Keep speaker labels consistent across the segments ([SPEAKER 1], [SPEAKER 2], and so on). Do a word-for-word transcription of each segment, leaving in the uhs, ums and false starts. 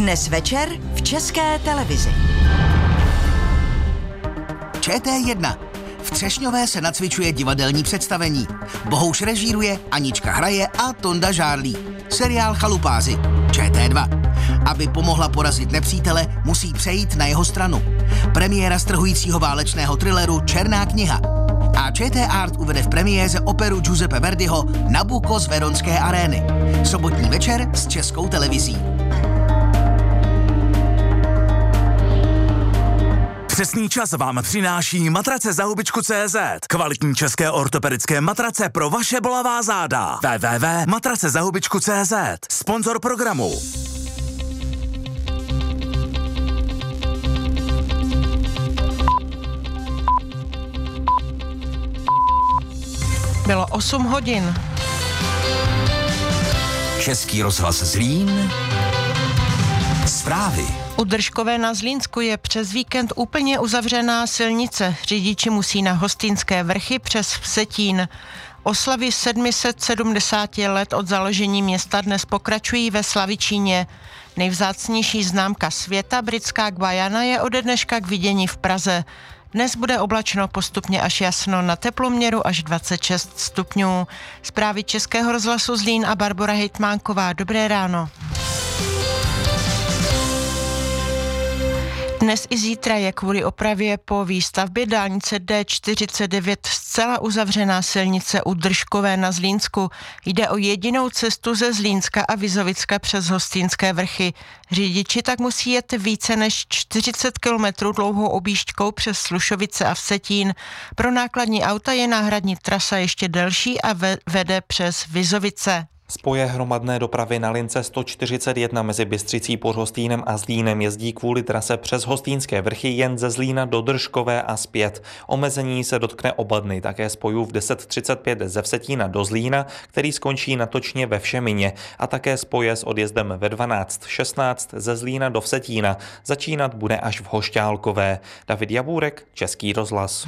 [SPEAKER 1] Dnes večer v České televizi.
[SPEAKER 2] Č T jedna. V Třešňové se nacvičuje divadelní představení. Bohouš režíruje, Anička hraje a Tonda žárlí. Seriál Chalupáři. Č T dva. Aby pomohla porazit nepřítele, musí přejít na jeho stranu. Premiéra strhujícího válečného thrilleru Černá kniha. A Č T Art uvede v premiéře operu Giuseppe Verdiho Nabucco z Veronské arény. Sobotní večer s Českou televizí.
[SPEAKER 3] Přesný čas vám přináší matrace za hubičku tečka cé zet. Kvalitní české ortopedické matrace pro vaše bolavá záda. w w w tečka matrace za hubičku tečka cé zet. Sponzor programu.
[SPEAKER 4] Bylo osm hodin.
[SPEAKER 5] Český rozhlas Zlín. Zprávy.
[SPEAKER 4] U Držkové na Zlínsku je přes víkend úplně uzavřená silnice. Řidiči musí na Hostýnské vrchy přes Vsetín. Oslavy sedm set sedmdesát let od založení města dnes pokračují ve Slavičíně. Nejvzácnější známka světa, britská Guajana, je ode dneška k vidění v Praze. Dnes bude oblačno, postupně až jasno, na teploměru až dvacet šest stupňů. Zprávy Českého rozhlasu Zlín a Barbora Hejtmánková. Dobré ráno. Dnes i zítra je kvůli opravě po výstavbě dálnice D čtyřicet devět zcela uzavřená silnice u Držkové na Zlínsku. Jde o jedinou cestu ze Zlínska a Vizovicka přes Hostýnské vrchy. Řidiči tak musí jet více než čtyřicet kilometrů dlouhou objížďkou přes Slušovice a Vsetín. Pro nákladní auta je náhradní trasa ještě delší a vede přes Vizovice.
[SPEAKER 6] Spoje hromadné dopravy na lince sto čtyřicet jedna mezi Bystřicí pod Hostýnem a Zlínem jezdí kvůli trase přes Hostýnské vrchy jen ze Zlína do Držkové a zpět. Omezení se dotkne oba dny, také spojů v deset třicet pět ze Vsetína do Zlína, který skončí na Točně ve Všemině, a také spoje s odjezdem ve dvanáct šestnáct ze Zlína do Vsetína. Začínat bude až v Hošťálkové. David Javůrek, Český rozhlas.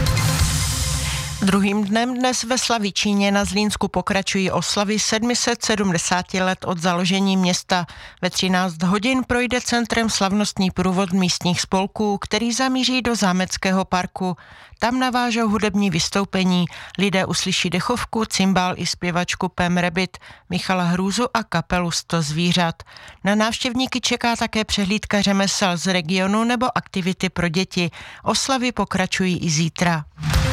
[SPEAKER 4] Druhým dnem dnes ve Slavičíně na Zlínsku pokračují oslavy sedm set sedmdesát let od založení města. Ve třináct hodin projde centrem slavnostní průvod místních spolků, který zamíří do Zámeckého parku. Tam navážou hudební vystoupení. Lidé uslyší dechovku, cymbál i zpěvačku Pam Rabbit, Michala Hrůzu a kapelu sto zvířat. Na návštěvníky čeká také přehlídka řemesel z regionu nebo aktivity pro děti. Oslavy pokračují i zítra.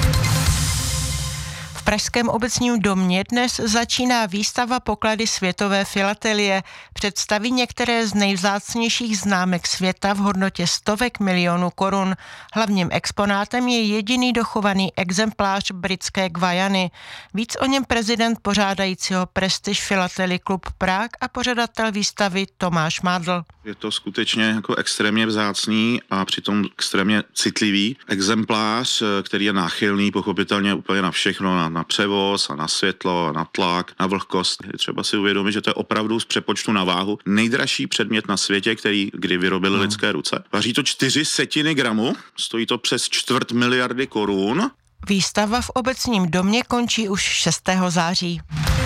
[SPEAKER 4] V Pražském obecním domě dnes začíná výstava poklady světové filatelie. Představí některé z nejvzácnějších známek světa v hodnotě stovek milionů korun. Hlavním exponátem je jediný dochovaný exemplář britské Guajany. Víc o něm prezident pořádajícího Prestige Philately Club Prague a pořadatel výstavy Tomáš Mádl.
[SPEAKER 7] Je to skutečně jako extrémně vzácný a přitom extrémně citlivý exemplář, který je náchylný pochopitelně úplně na všechno, na, na převoz a na světlo, na tlak, na vlhkost. Je třeba si uvědomit, že to je opravdu z přepočtu na váhu nejdražší předmět na světě, který kdy vyrobily hmm. lidské ruce. Váží to čtyři setiny gramu, stojí to přes čtvrt miliardy korun.
[SPEAKER 4] Výstava v obecním domě končí už šestého září.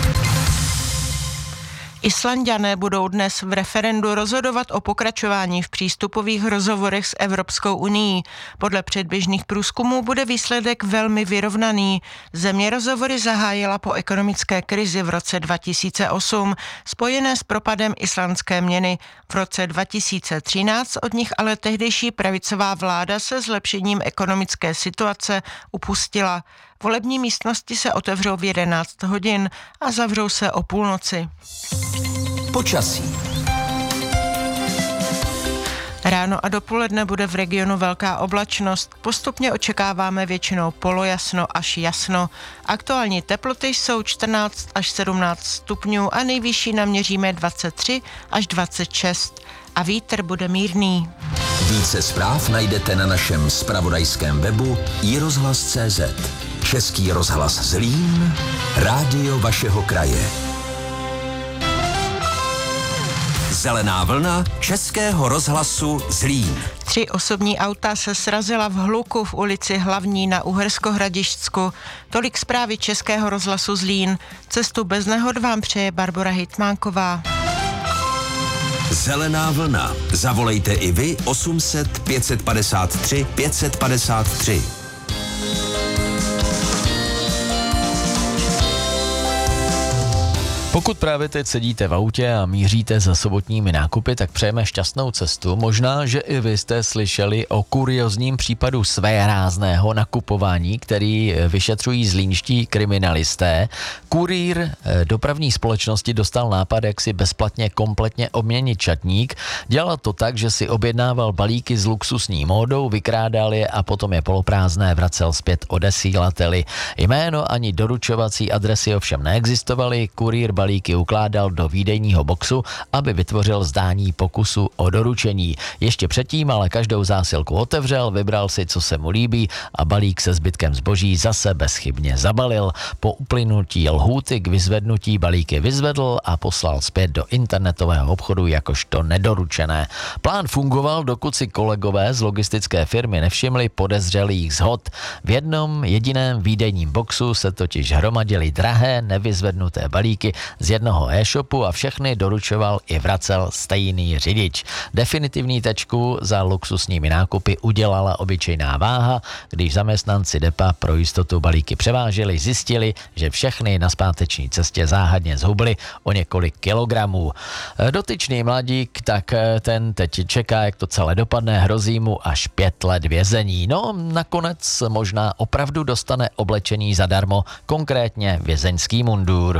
[SPEAKER 4] Islanďané budou dnes v referendu rozhodovat o pokračování v přístupových rozhovorech s Evropskou unií. Podle předběžných průzkumů bude výsledek velmi vyrovnaný. Země rozhovory zahájila po ekonomické krizi v roce dva tisíce osm, spojené s propadem islandské měny. V roce dva tisíce třináct od nich ale tehdejší pravicová vláda se zlepšením ekonomické situace upustila. Volební místnosti se otevřou v jedenáct hodin a zavřou se o půlnoci.
[SPEAKER 5] Počasí.
[SPEAKER 4] Ráno a dopoledne bude v regionu velká oblačnost. Postupně očekáváme většinou polojasno až jasno. Aktuální teploty jsou čtrnáct až sedmnáct stupňů a nejvyšší naměříme dvacet tři až dvacet šest. A vítr bude mírný.
[SPEAKER 5] Více zpráv najdete na našem zpravodajském webu i rozhlas tečka cé zet. Český rozhlas Zlín, rádio vašeho kraje. Zelená vlna Českého rozhlasu Zlín.
[SPEAKER 4] Tři osobní auta se srazila v hluku v ulici Hlavní na Uhersko-Hradišťsku. Tolik zprávy Českého rozhlasu Zlín. Cestu bez nehod vám přeje Barbora Hejtmánková.
[SPEAKER 5] Zelená vlna. Zavolejte i vy osm set pět padesát tři pět padesát tři.
[SPEAKER 8] Pokud právě teď sedíte v autě a míříte za sobotními nákupy, tak přejeme šťastnou cestu. Možná, že i vy jste slyšeli o kuriozním případu svérázného nakupování, který vyšetřují zlínští kriminalisté. Kurýr dopravní společnosti dostal nápad, jak si bezplatně kompletně obměnit šatník. Dělal to tak, že si objednával balíky s luxusní módou, vykrádal je a potom je poloprázdné vracel zpět odesílateli. Jméno ani doručovací adresy ovšem neexistovaly. Kurýr balíky ukládal do výdejního boxu, aby vytvořil zdání pokusu o doručení. Ještě předtím ale každou zásilku otevřel, vybral si, co se mu líbí a balík se zbytkem zboží zase bezchybně zabalil. Po uplynutí lhůty k vyzvednutí balíky vyzvedl a poslal zpět do internetového obchodu jakožto nedoručené. Plán fungoval, dokud si kolegové z logistické firmy nevšimli podezřelých shod. V jednom jediném výdejním boxu se totiž hromadily drahé nevyzvednuté balíky z jednoho e-shopu a všechny doručoval i vracel stejný řidič. Definitivní tečku za luxusními nákupy udělala obyčejná váha, když zaměstnanci depa pro jistotu balíky převáželi, zjistili, že všechny na zpáteční cestě záhadně zhubly o několik kilogramů. Dotyčný mladík, tak ten teď čeká, jak to celé dopadne, hrozí mu až pět let vězení. No, nakonec možná opravdu dostane oblečení zadarmo, konkrétně vězeňský mundur.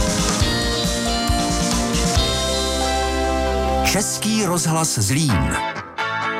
[SPEAKER 5] Český rozhlas Zlín.